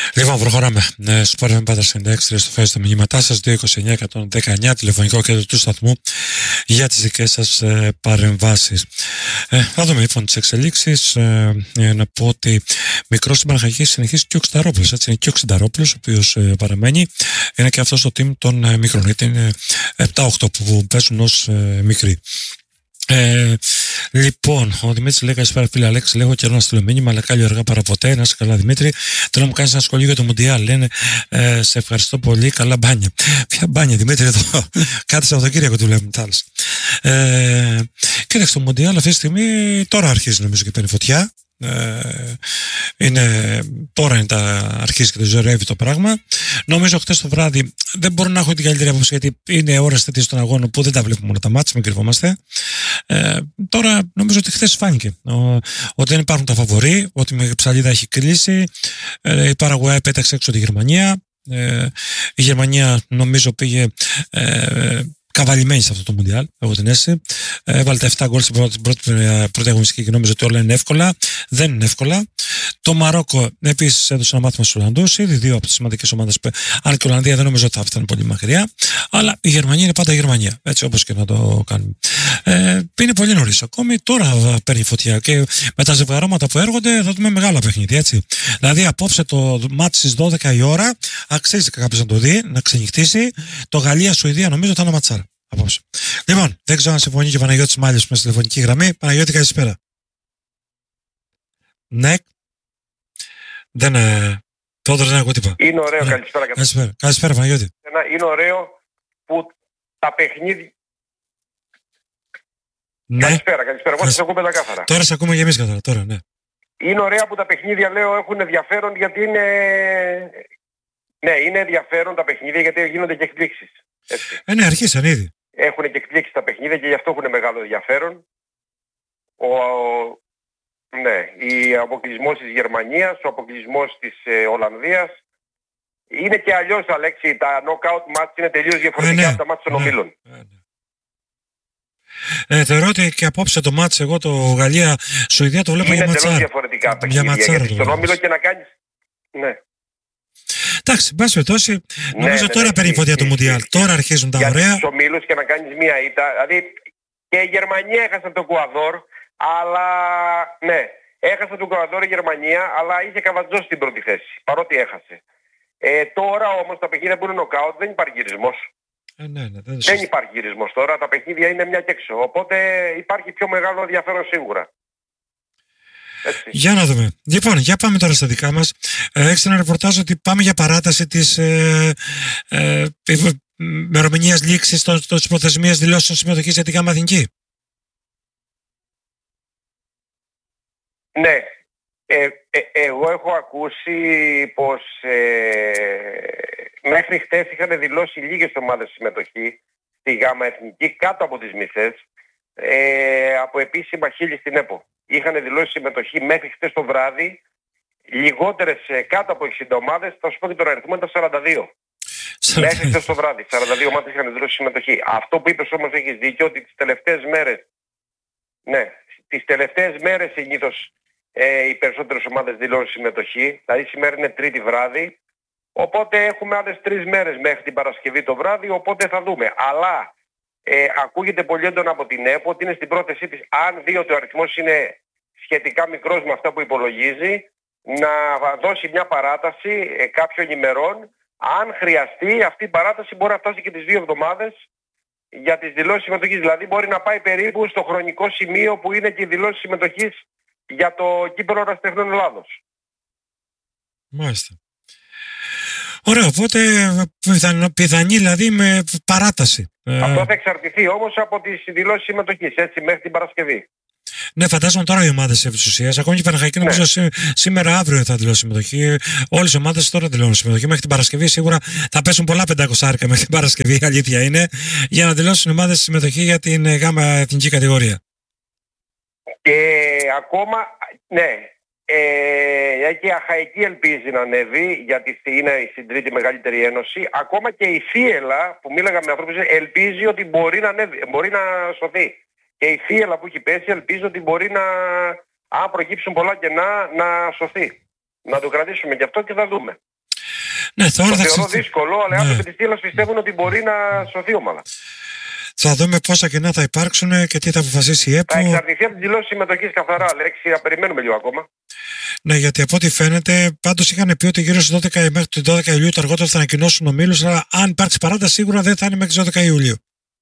Λοιπόν, προχωράμε. Σπορ FM Πάντα 96 στο Facebook τα μηνύματά σας 229-119, τηλεφωνικό κέντρο του σταθμού για τις δικές σας παρεμβάσεις. Θα δούμε λοιπόν τις εξελίξεις. Να πω ότι μικρός στην Παναχαϊκή συνεχίζει και ο Ξενταρόπουλος. Έτσι είναι και ο Ξενταρόπουλος, ο οποίος παραμένει. Είναι και αυτός το team των μικρών. Γιατί είναι 7-8 που παίζουν ως μικροί. Λοιπόν, ο Δημήτρης λέει: καλησπέρα, φίλε Αλέξη. Λέγω καιρό να στείλω μήνυμα, αλλά κάλλιο αργά παρά ποτέ. Να είσαι καλά, Δημήτρη. Θέλω να μου κάνεις ένα σχολείο για το Μουντιάλ. Λένε: σε ευχαριστώ πολύ. Καλά μπάνια. Ποια μπάνια, Δημήτρη, εδώ. Κάτι Σαββατοκύριακο του βλέπουμε, θάλασσα. Κοίταξε, το Μουντιάλ αυτή τη στιγμή τώρα αρχίζει νομίζω και παίρνει φωτιά. Τώρα είναι αρχίζει και το ζωρεύει το πράγμα. Νομίζω χτες το βράδυ δεν μπορώ να έχω την καλύτερη άποψη, γιατί είναι ώρες τέτοιες των αγώνων που δεν τα βλέπουμε όλα τα μάτς, μην κρυβόμαστε. Τώρα νομίζω ότι χθες φάνηκε ότι δεν υπάρχουν τα φαβορί, ότι με ψαλίδα έχει κλείσει. Η Παραγουάη πέταξε έξω τη Γερμανία. Η Γερμανία νομίζω πήγε καβαλημένη σε αυτό το Μουντιάλ, έχω την αίσθηση. Έβαλε τα 7 γκολ στην πρώτη αγωνιστική και νόμιζε ότι όλα είναι εύκολα. Δεν είναι εύκολα. Το Μαρόκο επίσης έδωσε ένα μάθημα στους Ολλανδούς. Ήδη δύο από τις σημαντικές ομάδες. Αν και η Ολλανδία δεν νομίζω ότι θα φτάνει πολύ μακριά. Αλλά η Γερμανία είναι πάντα η Γερμανία. Έτσι, όπως και να το κάνουμε. Είναι πολύ νωρίς ακόμη. Τώρα παίρνει φωτιά. Και με τα ζευγαρώματα που έρχονται θα δούμε μεγάλα παιχνίδια. Έτσι. Δηλαδή, απόψε το μάτς στις 12 η ώρα αξίζει κάποιος να το δει, να ξενυχτήσει. Το Γαλλία-Σουηδία νομίζω θα είναι ματσάρα. Απόψε. Λοιπόν, δεν ξέρω αν συμφωνεί και ο Παναγιώτης Μάλιος με στη τηλεφωνική γραμμή. Παναγιώτη, καλησπέρα. Ναι. Δεν. Τότε δεν ακούω τίποτα. Είναι ωραίο, ναι. Καλησπέρα. Καλησπέρα, Παναγιώτη. Είναι ωραίο που τα παιχνίδια. Ναι. Καλησπέρα. Εγώ σας ακούμε τα κάθαρα. Τώρα σε ακούμε και εμείς καθαρά. Τώρα, ναι. Είναι ωραία που τα παιχνίδια, λέω, έχουν ενδιαφέρον, γιατί είναι. Ναι, είναι ενδιαφέρον τα παιχνίδια, γιατί γίνονται και εκπλήξεις. Ναι, αρχίσαν ήδη. Έχουν και εκπλήξεις τα παιχνίδια και γι' αυτό έχουν μεγάλο ενδιαφέρον. Ναι, ο αποκλεισμός της Γερμανίας, ο αποκλεισμός της Ολλανδίας. Είναι και αλλιώς, Αλέξη, τα knockout match είναι τελείως διαφορετικά από τα match των ομίλων. Θεωρώ ότι και απόψε το μάτς, εγώ το Γαλλία-Σουηδία το βλέπω για ματσάρα. Είναι τελείως διαφορετικά παιχνίδια, γιατί στον όμιλο και να κάνεις. Ναι. Εντάξει, μπας περιπτώσει, νομίζω τώρα παίρνει φωτιά το Μουντιάλ. Τώρα αρχίζουν τα ωραία. Στους ομίλους και να κάνεις μία ήττα. Δηλαδή και η Γερμανία έχασε το Εκουαδόρ, αλλά ναι, έχασε το Εκουαδόρ η Γερμανία, αλλά είχε καβατζώσει την πρώτη θέση, παρότι έχασε. Τώρα όμως τα παιχνίδια που είναι νοκάουτ δεν υπάρχει γυρισμός. Δεν υπάρχει γυρισμός τώρα, τα παιχνίδια είναι μια και έξω. Οπότε υπάρχει πιο μεγάλο ενδιαφέρον σίγουρα. Έτσι. Για να δούμε. Λοιπόν, για πάμε τώρα στα δικά μας. Έχεις ένα ρεπορτάζ ότι πάμε για παράταση της ημερομηνίας λήξης της προθεσμίας δηλώσεων συμμετοχής για την ΓΑΜΑ Εθνική. Ναι. Εγώ έχω ακούσει πως μέχρι χτες είχαν δηλώσει λίγες ομάδες συμμετοχή στη ΓΑΜΑ Εθνική, κάτω από τις μισές, από επίσημα χείλη στην ΕΠΟ. Είχαν δηλώσει συμμετοχή μέχρι χτες το βράδυ, λιγότερες κάτω από 60 ομάδες, θα σου πω και τον αριθμό ήταν 42. Μέχρι χτες το βράδυ, 42 ομάδες είχαν δηλώσει συμμετοχή. Αυτό που είπες όμως έχεις δίκιο, ότι τις τελευταίες μέρες, ναι, τις τελευταίες μέρες συνήθως οι περισσότερες ομάδες δηλώνουν συμμετοχή, δηλαδή σήμερα είναι Τρίτη βράδυ, οπότε έχουμε άλλες 3 μέρες μέχρι την Παρασκευή το βράδυ, οπότε θα δούμε. Αλλά ακούγεται πολύ έντονα από την ΕΠΟ ότι είναι στην πρόθεσή της, αν δει ότι ο αριθμός είναι σχετικά μικρός με αυτά που υπολογίζει, να δώσει μια παράταση κάποιων ημερών. Αν χρειαστεί, αυτή η παράταση μπορεί να φτάσει και τις 2 εβδομάδες για τις δηλώσεις συμμετοχής. Δηλαδή μπορεί να πάει περίπου στο χρονικό σημείο που είναι και οι δηλώσεις συμμετοχής για το κύπελλο Ερασιτεχνών Ελλάδος. Μάλιστα. Ωραία, οπότε πιθανή δηλαδή με παράταση. Αυτό θα εξαρτηθεί όμως από τις δηλώσεις συμμετοχής, έτσι, μέχρι την Παρασκευή. Ναι, φαντάζομαι τώρα οι ομάδες επί της ουσίας, ακόμη και η Παναχαϊκή, νομίζω σήμερα αύριο θα δηλώσει συμμετοχή. Όλες οι ομάδες τώρα δηλώνουν συμμετοχή. Μέχρι την Παρασκευή σίγουρα θα πέσουν πολλά 500 μέχρι την Παρασκευή, η αλήθεια είναι, για να δηλώσουν οι ομάδες συμμετοχή για την ΓΑΜΑ Εθνική κατηγορία. Και ακόμα, ναι, και η Αχαϊκή ελπίζει να ανέβει, γιατί είναι στην τρίτη μεγαλύτερη ένωση. Ακόμα και η Θίελα, που μίλαγα με ανθρώπους, ελπίζει ότι μπορεί να ανέβει, μπορεί να σωθεί. Και η Θίελα που έχει πέσει ελπίζει ότι μπορεί να, αν προκύψουν πολλά κενά, να σωθεί. Να το κρατήσουμε και αυτό και θα δούμε. Ναι, το θεωρώ δύσκολο, αλλά οι άνθρωποι της Στήλας πιστεύουν ότι μπορεί να σωθεί η ομάδα. Θα δούμε πόσα κενά θα υπάρξουν και τι θα αποφασίσει η ΕΠΟ. Θα εξαρτηθεί από τις δηλώσεις συμμετοχής καθαρά, Αλέξη, να περιμένουμε λίγο ακόμα. Ναι, γιατί από ό,τι φαίνεται, πάντως είχαν πει ότι γύρω στις 12 μέχρι το 12 Ιουλίου το αργότερο θα ανακοινώσουν ομίλους, αλλά αν υπάρξει παράταση σίγουρα δεν θα είναι μέχρι τις 12 Ιουλίου.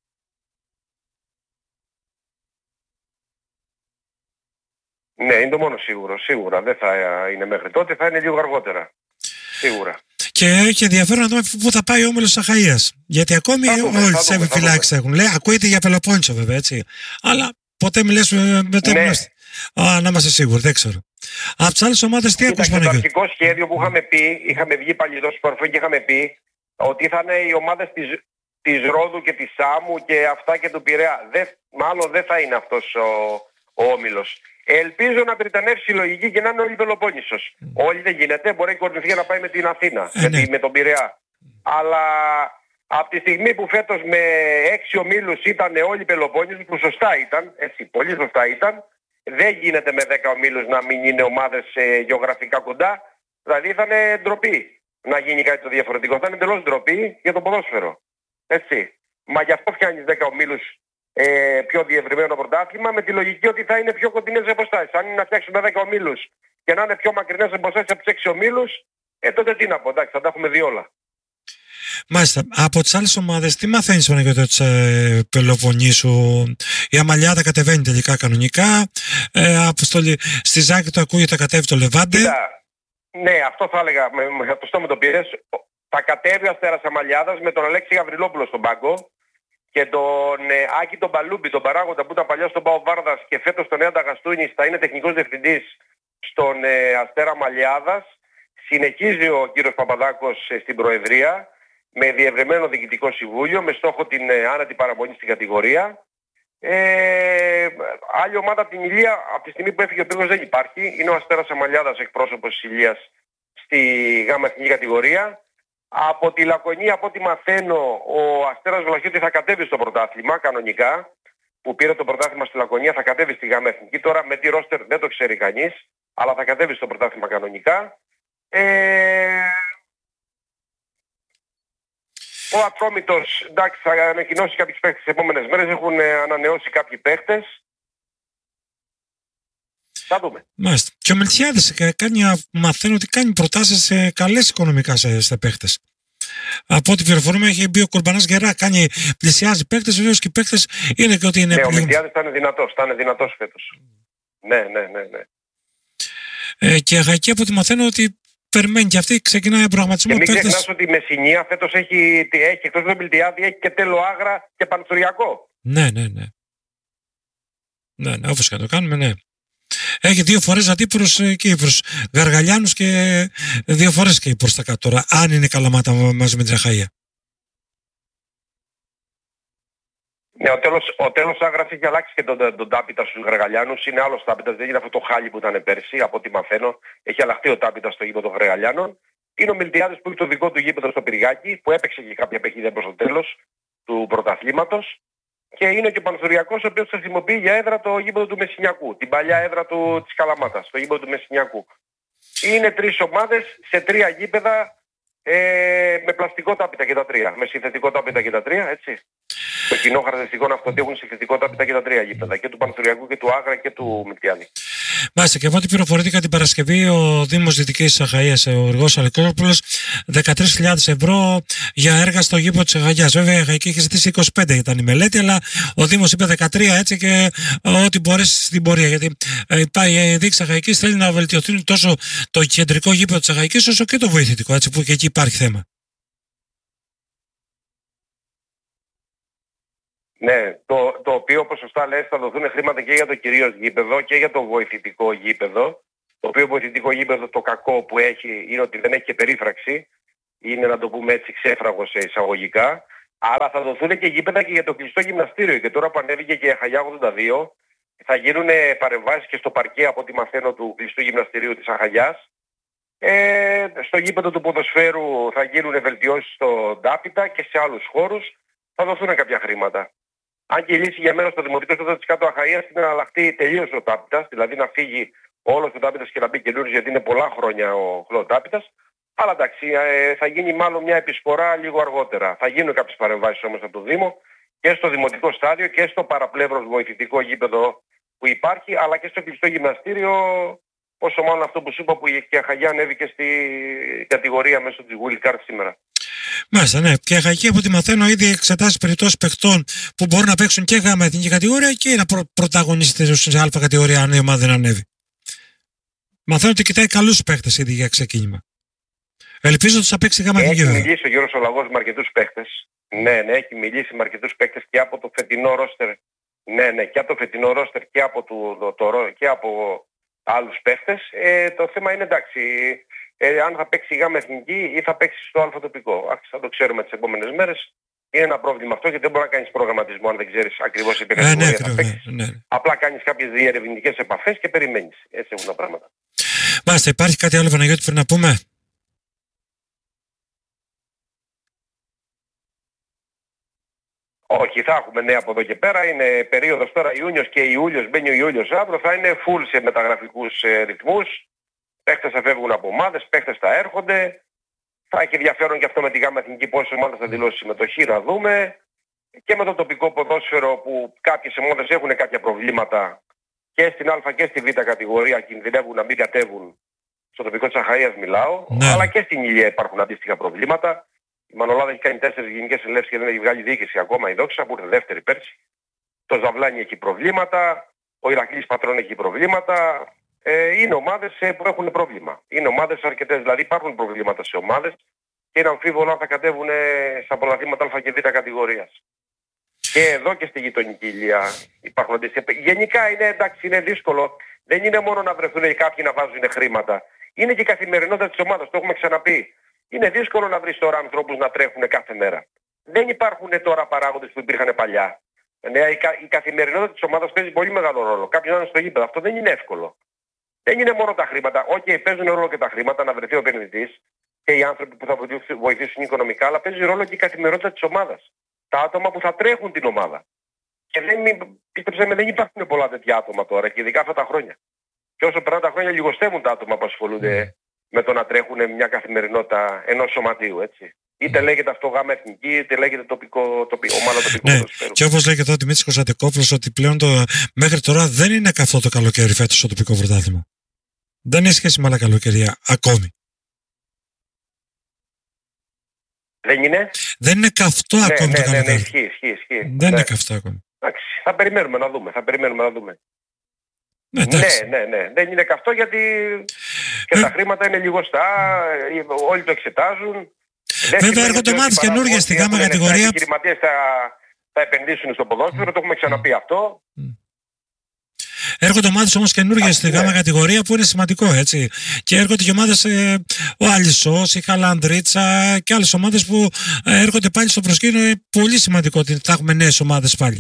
Ναι, είναι το μόνο σίγουρο. Σίγουρα δεν θα είναι μέχρι τότε, θα είναι λίγο αργότερα. Σίγουρα. Και έχει ενδιαφέρον να δούμε πού θα πάει ο όμιλος της Αχαΐας. Γιατί ακόμη όλοι τις επιφυλάξεις έχουν. Λέει, ακούγεται για Πελοπόννησο βέβαια, έτσι. Αλλά ποτέ μιλές με το εμπνεύστη. Να είμαστε σίγουροι, δεν ξέρω. Από τις άλλες ομάδες τι ακούς, Παναγιώτη? Το αρχικό σχέδιο που είχαμε βγει πάλι εδώ στο Σπορφό και είχαμε πει ότι θα είναι οι ομάδες της Ρόδου και της Σάμου και αυτά και του Πειραιά. Μάλλον δεν θα είναι αυτός ο όμιλος. Ελπίζω να πριτανεύσει η λογική και να είναι όλοι Πελοπόννησος. Όλοι δεν γίνεται, μπορεί η Κορινθία να πάει με την Αθήνα, με τον Πειραιά. Αλλά από τη στιγμή που φέτος με 6 ομίλους ήταν όλοι Πελοπόννησος, που σωστά ήταν, έτσι, πολύ σωστά ήταν, δεν γίνεται με 10 ομίλους να μην είναι ομάδες γεωγραφικά κοντά. Δηλαδή θα είναι ντροπή να γίνει κάτι το διαφορετικό. Θα είναι εντελώς ντροπή για το ποδόσφαιρο. Έτσι. Μα γι' αυτό φτιάχνεις 10 ομίλους πιο διευρυμένο πρωτάθλημα, με τη λογική ότι θα είναι πιο κοντινές αποστάσεις. Αν είναι να φτιάξουμε 10 ομίλους και να είναι πιο μακρινές αποστάσεις από τους 6 ομίλους, τότε τι να πω, εντάξει, θα τα έχουμε δει όλα. Μάλιστα. Από τις άλλες ομάδες, τι μαθαίνεις, Παναγιώτη, της Πελοποννήσου? Η Αμαλιάδα κατεβαίνει τελικά κανονικά. Στη Ζάκη το ακούγεται, κατέβει το Λεβάντε. Ναι, αυτό θα έλεγα. Με το πήρες. Θα κατέβει ο Αστέρας Αμαλιάδας με τον Αλέξη Γαβριλόπουλο στον πάγκο και τον Άκη τον Παλούμπη, τον παράγοντα που ήταν παλιά στον Πάο Βάρδας και φέτος τον Νέα Γαστούνης, θα είναι τεχνικός διευθυντής στον Αστέρα Αμαλιάδας. Συνεχίζει ο κύριος Παπαδάκος στην Προεδρία με διευρυμένο διοικητικό συμβούλιο με στόχο την άνετη παραμονή στην κατηγορία. Άλλη ομάδα από την Ηλία, από τη στιγμή που έφυγε ο Πύργος, δεν υπάρχει. Είναι ο Αστέρας Αμαλιάδας εκπρόσωπος της Ηλίας στη γάμα εθνική κατηγορία. Από τη Λακωνία, από ό,τι μαθαίνω, ο Αστέρας Βλαχιώτη θα κατέβει στο πρωτάθλημα κανονικά, που πήρε το πρωτάθλημα στη Λακωνία, θα κατέβει στη γάμα εθνική. Τώρα με τη ρόστερ δεν το ξέρει κανείς, αλλά θα κατέβει στο πρωτάθλημα κανονικά. Ο Ατρόμητος, εντάξει, θα ανακοινώσει κάποιους παίχτες τις επόμενες μέρες. Έχουν ανανεώσει κάποιοι παίχτες. Θα δούμε. Μάλιστα. Και ο Μελτσιάδης μαθαίνω ότι κάνει προτάσεις καλές οικονομικά σε παίχτες. Από ό,τι πληροφορούμε, έχει μπει ο Κουρμπανάς γερά, πλησιάζει παίχτες. Βεβαίως και οι παίχτες είναι και ότι είναι. Ναι, ο Μελτσιάδης θα είναι δυνατός φέτος. Ναι. Και Αχαϊκή, από ό,τι μαθαίνω, ότι περιμένει και αυτή, ξεκινάει προγραμματισμό. Και μην ξεχνάς ότι η Μεσσηνία φέτος έχει εκτός του Μιλτιάδη, έχει και Τέλο Άγρα και Πανθουριακό. Ναι, όπως και να το κάνουμε, ναι. Έχει 2 φορές αντίπρος και προς Γαργαλιάνους και 2 φορές και προς τα κάτω τώρα, αν είναι Καλαμάτα μαζί με την Αχαΐα. Ναι, ο τέλος Άγρας έχει αλλάξει και τον τάπητα στους Γαργαλιάνους. Είναι άλλος τάπητας, δεν είναι αυτό το χάλι που ήταν πέρσι, από ό,τι μαθαίνω. Έχει αλλάχτεί ο τάπητας στο γήπεδο των Γαργαλιάνων. Είναι ο Μιλτιάδης που έχει το δικό του γήπεδο στο Πυριγάκι, που έπαιξε και κάποια παιχνίδια προς το τέλος του πρωταθλήματος. Και είναι και ο Πανθουριακός, ο οποίος χρησιμοποιεί για έδρα το γήπεδο του Μεσσηνιακού, την παλιά έδρα της Καλαμάτας, το γήπεδο του Μεσσηνιακού. Είναι 3 ομάδες σε 3 γήπεδα με πλαστικό τάπητα και τα 3, με συνθετικό τάπητα και τα 3, έτσι. Το κοινό χαρακτηριστικό είναι αυτό ότι έχουν συνθετικό τάπητα και τα 3 γήπεδα, και του Πανθουριακού και του Άγρα και του Μιλτιάδη. Μάλιστα, και από ό,τι πληροφορήθηκα την Παρασκευή, ο Δήμος Δυτικής Αχαΐας, ο Εργός Αλεκόπουλος, 13.000 ευρώ για έργα στο γήπεδο της Αχαΐας. Βέβαια, η Αχαϊκή είχε ζητήσει 25, ήταν η μελέτη, αλλά ο Δήμος είπε 13, έτσι, και ό,τι μπορέσει στην πορεία. Γιατί η Δίκης Αχαϊκής θέλει να βελτιωθεί τόσο το κεντρικό γήπεδο της Αχαϊκής, όσο και το βοηθητικό, έτσι, που και εκεί υπάρχει θέμα. Ναι, το οποίο, όπως σωστά λες, θα δοθούν χρήματα και για το κυρίως γήπεδο και για το βοηθητικό γήπεδο. Το οποίο βοηθητικό γήπεδο, το κακό που έχει είναι ότι δεν έχει και περίφραξη. Είναι, να το πούμε έτσι, ξέφραγο σε εισαγωγικά. Αλλά θα δοθούν και γήπεδα και για το κλειστό γυμναστήριο. Και τώρα που ανέβηκε και η Αχαγιά 82, θα γίνουν παρεμβάσεις και στο παρκέ, από ό,τι μαθαίνω, του κλειστού γυμναστηρίου της Αχαγιάς. Στο γήπεδο του ποδοσφαίρου θα γίνουν βελτιώσεις στο Ντάπητα και σε άλλους χώρους θα δοθούν κάποια χρήματα. Αν και η λύση για μένα στο δημοτικό στάδιο της Κάτω Αχαΐας είναι να αλλάχτεί τελείως ο τάπητας, δηλαδή να φύγει όλος ο τάπητας και να μπει καινούργιος, γιατί είναι πολλά χρόνια ο χλωτάπητας. Αλλά εντάξει, θα γίνει μάλλον μια επισπορά λίγο αργότερα. Θα γίνουν κάποιες παρεμβάσεις όμως από το Δήμο και στο δημοτικό στάδιο και στο παραπλεύρος βοηθητικό γήπεδο που υπάρχει, αλλά και στο κλειστό γυμναστήριο. Όσο μάλλον αυτό που σου είπα που η Αχαγιά ανέβηκε στη κατηγορία μέσω της Wildcard σήμερα. Μάλιστα, ναι. Και η Αχαγιά, από ό,τι μαθαίνω, ήδη εξετάσει περιπτώσεις παιχτών που μπορούν να παίξουν και γάμα εθνική κατηγορία και να πρωταγωνιστήσουν σε αλφα κατηγορία αν η ομάδα δεν ανέβει. Μαθαίνω ότι κοιτάει καλούς παίχτες ήδη για ξεκίνημα. Ελπίζω ότι θα παίξει γάμα εθνική. Έχει μιλήσει ο Γιώργος Ολαγός με αρκετούς παίχτες. Ναι, έχει μιλήσει με αρκετούς παίχτες και από το φετινό ρόστερ. Ναι, και από το φετινό ρόστερ και από άλλους παίχτες. Το θέμα είναι εντάξει, αν θα παίξει η γάμα εθνική ή θα παίξει στο αλφα τοπικό. Θα το ξέρουμε τις επόμενες μέρες. Είναι ένα πρόβλημα αυτό γιατί δεν μπορεί να κάνεις προγραμματισμό αν δεν ξέρεις ακριβώς σε ποια κατηγορία θα παίξεις. Ναι. Απλά κάνεις κάποιες διερευνητικές επαφές και περιμένεις. Έτσι έχουν τα πράγματα. Μάλιστα, υπάρχει κάτι άλλο, Παναγιώτη, πρέπει να πούμε? Όχι, θα έχουμε νέα από εδώ και πέρα. Είναι περίοδος τώρα Ιούνιος και Ιούλιος. Μπαίνει ο Ιούλιος αύριο. Θα είναι full σε μεταγραφικούς ρυθμούς. Παίχτες θα φεύγουν από ομάδες, παίχτες θα έρχονται. Θα έχει ενδιαφέρον και αυτό με τη γάμα εθνική πόσες ομάδες θα δηλώσει συμμετοχή, να δούμε. Και με το τοπικό ποδόσφαιρο που κάποιες ομάδες έχουν κάποια προβλήματα και στην Α και στη Β κατηγορία κινδυνεύουν να μην κατέβουν. Στο τοπικό της Αχαΐας μιλάω. Ναι. Αλλά και στην Ηλία υπάρχουν αντίστοιχα προβλήματα. Η Μανολάδα έχει κάνει 4 γενικές ελεύσεις και δεν έχει βγάλει διοίκηση ακόμα η Δόξα που ήρθε δεύτερη πέρσι. Το Ζαβλάνι έχει προβλήματα. Ο Ηρακλής Πατρών έχει προβλήματα. Είναι ομάδες που έχουν πρόβλημα. Είναι ομάδες αρκετές. Δηλαδή υπάρχουν προβλήματα σε ομάδες και είναι αμφίβολο αν θα κατέβουν στα πρωταθλήματα Α και Β κατηγορίας. Και εδώ και στη γειτονική Ηλία υπάρχουν αντίστοιχα. Γενικά είναι εντάξει, είναι δύσκολο. Δεν είναι μόνο να βρεθούν κάποιοι να βάζουν χρήματα. Είναι και η καθημερινότητα της ομάδας. Το έχουμε ξαναπεί. Είναι δύσκολο να βρεις τώρα ανθρώπους να τρέχουν κάθε μέρα. Δεν υπάρχουν τώρα παράγοντες που υπήρχαν παλιά. Η καθημερινότητα της ομάδας παίζει πολύ μεγάλο ρόλο. Κάποιος να είναι στο γήπεδο. Αυτό δεν είναι εύκολο. Δεν είναι μόνο τα χρήματα. Όχι, παίζουν ρόλο και τα χρήματα να βρεθεί ο επενδυτής και οι άνθρωποι που θα βοηθήσουν οικονομικά, αλλά παίζει ρόλο και η καθημερινότητα της ομάδας. Τα άτομα που θα τρέχουν την ομάδα. Και πίστεψε με, δεν υπάρχουν πολλά τέτοια άτομα τώρα και ειδικά αυτά τα χρόνια. Και όσο περνάνε τα χρόνια λιγοστεύουν τα άτομα που ασχολούνται με το να τρέχουν μια καθημερινότητα ενός σωματείου, έτσι. Είτε λέγεται αυτό γάμα εθνική, είτε λέγεται ομάδα τοπικό. Ναι. Και όπως λέγεται εδώ ο Δημήτρης Κωνσταντικόπουλος, ότι πλέον μέχρι τώρα δεν είναι καυτό το καλοκαίρι φέτος στο τοπικό πρωτάθλημα. Δεν έχει σχέση με άλλα καλοκαιρία ακόμη. Δεν είναι. Δεν είναι καυτό ακόμη το καλοκαίρι. Ναι, ισχύει. Δεν είναι καυτό ακόμη. Εντάξει, θα περιμένουμε να δούμε. Ναι. Δεν είναι καυτό γιατί και τα χρήματα είναι λιγοστά, όλοι το εξετάζουν. Βέβαια έρχονται ομάδες καινούργιες στη γάμα κατηγορία. Οι επιχειρηματίες θα επενδύσουν στο ποδόσφαιρο, το έχουμε ξαναπεί αυτό. Έρχονται ομάδες όμως καινούργιες στη γάμα κατηγορία που είναι σημαντικό, έτσι. Και έρχονται και ομάδες, ο Αλισσός, η Χαλανδρίτσα και άλλες ομάδες που έρχονται πάλι στο προσκήνιο. Είναι πολύ σημαντικό ότι θα έχουμε νέες ομάδες πάλι.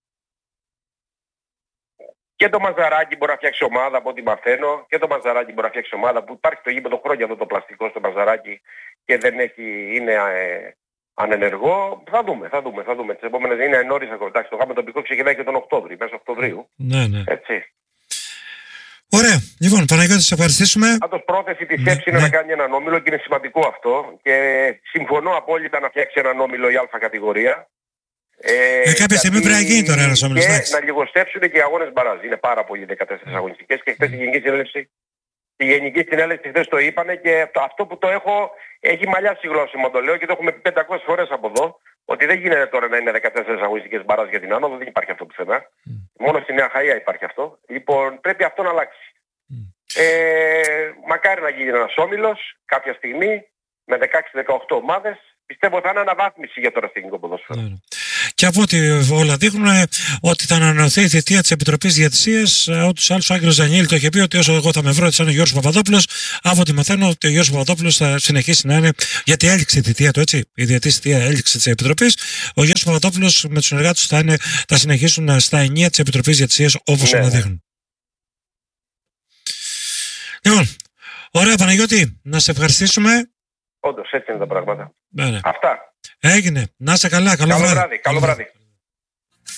Και το Μαζαράκι μπορεί να φτιάξει ομάδα από ό,τι μαθαίνω. Και το Μαζαράκι μπορεί να φτιάξει ομάδα που υπάρχει το γήπεδο χρόνια εδώ το πλαστικό στο Μαζαράκι και δεν είναι ανενεργό. Θα δούμε. Τις επόμενες είναι νωρίς ακόμα. Εντάξει, το γάμα τοπικό ξεκινάει και τον Οκτώβριο, μέσα Οκτωβρίου. Ναι. Έτσι. Ωραία. Λοιπόν, Παναγιώτη, σε ευχαριστήσουμε. Πάντως πρόθεση της ΕΠΣ είναι να κάνει έναν όμιλο και είναι σημαντικό αυτό. Και συμφωνώ απόλυτα να φτιάξει έναν όμιλο η Α κατηγορία. Κάποια στιγμή πρέπει να γίνει τώρα ένας όμιλος. Και να λιγοστέψουν και οι αγώνες μπαράζ. Είναι πάρα πολλοί 14 αγωνιστικές και χθες η Γενική Συνέλευση. Τη Γενική Συνέλευση χθες το είπανε και αυτό που το έχει μαλλιάσει η γλώσσα μου, το λέω και το έχουμε πει 500 φορές από εδώ. Ότι δεν γίνεται τώρα να είναι 14 αγωνιστικές μπαράζ για την άνοδο, δεν υπάρχει αυτό πουθενά. Μόνο στη Νέα Χαΐα υπάρχει αυτό. Λοιπόν, πρέπει αυτό να αλλάξει. Μακάρι να γίνει ένας όμιλος κάποια στιγμή με 16-18 ομάδες. Πιστεύω θα είναι αναβάθμιση για το εθνικό ποδόσφαιρο. Και από ό,τι όλα δείχνουν ότι θα ανανεωθεί η θητεία της Επιτροπής Διαιτησίας. Ούτως άλλως ο Άγγελος Δανιήλ το είχε πει ότι όσο εγώ θα με βρω, έτσι είναι ο Γιώργος Παπαδόπουλος. Από ό,τι μαθαίνω ότι ο Γιώργος Παπαδόπουλος θα συνεχίσει να είναι. Γιατί έληξε η θητεία του, έτσι. Η διαιτής θητεία έληξε της Επιτροπής. Ο Γιώργος Παπαδόπουλος με τους συνεργάτες του θα συνεχίσουν στα ενία της Επιτροπής Διαιτησίας όπως όλα δείχνουν. Λοιπόν, ωραία Παναγιώτη, να σε ευχαριστήσουμε. Όντως, έτσι είναι τα πράγματα. Ναι. Αυτά. Έγινε. Να είσαι καλά. Καλό βράδυ. Καλό βράδυ.